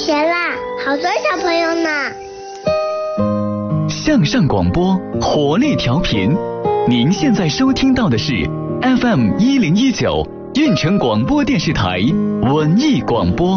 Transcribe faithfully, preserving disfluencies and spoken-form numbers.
学啦，好多小朋友呢。 向上广播，活力调频。您现在收听到的是 F M 一零一九运城广播电视台文艺广播。